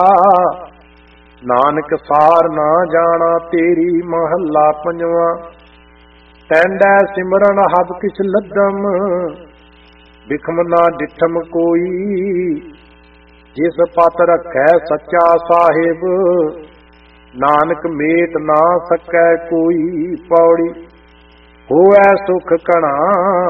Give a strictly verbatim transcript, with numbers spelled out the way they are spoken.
ਨਾਨਕ ਸਾਰ ਨਾ ਜਾਣਾ ਤੇਰੀ ਮਹੱਲਾ ਪੰਜਵਾਂ। ਟੈਂਡੈ ਸਿਮਰਨ ਹਬ ਕਿਛ ਲੱਦਮ ਬਿਖਮ ਨਾ ਡਿਠਮ ਕੋਈ। ਜਿਸ ਪਤ ਰੱਖੈ ਸੱਚਾ ਸਾਹਿਬ ਨਾਨਕ ਮੇਟ ਨਾ ਸਕੈ ਕੋਈ। ਪੌੜੀ ਹੋਐ ਸੁਖ ਕਣਾ